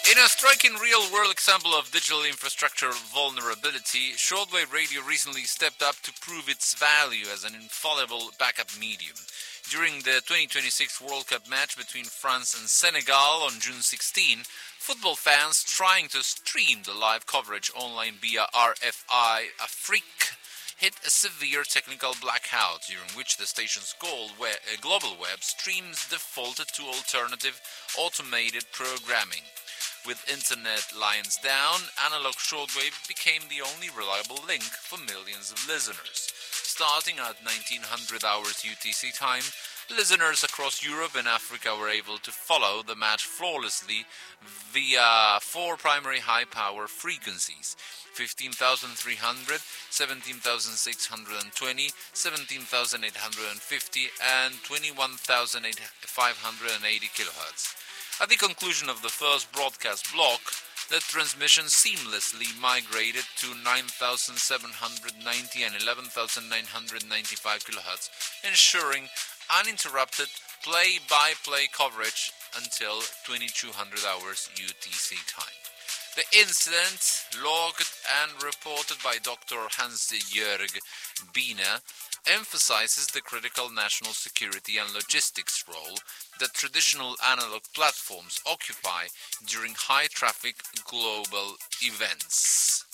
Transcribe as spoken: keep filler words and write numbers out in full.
In a striking real-world example of digital infrastructure vulnerability, shortwave radio recently stepped up to prove its value as an infallible backup medium. During the twenty twenty-six World Cup match between France and Senegal on June sixteenth, football fans trying to stream the live coverage online via R F I Afrique hit a severe technical blackout, during which the station's global web streams defaulted to alternative automated programming. With internet lines down, analog shortwave became the only reliable link for millions of listeners. Starting at nineteen hundred hours U T C time, listeners across Europe and Africa were able to follow the match flawlessly via four primary high-power frequencies: fifteen thousand three hundred, seventeen thousand six hundred twenty, seventeen thousand eight hundred fifty, and twenty-one thousand five hundred eighty kilohertz. At the conclusion of the first broadcast block, the transmission seamlessly migrated to nine thousand seven hundred ninety and eleven thousand nine hundred ninety-five kilohertz, ensuring uninterrupted play-by-play coverage until twenty-two hundred hours U T C time. The incident, logged and reported by Doctor Hans-Jörg Biener, emphasizes the critical national security and logistics role that traditional analog platforms occupy during high-traffic global events.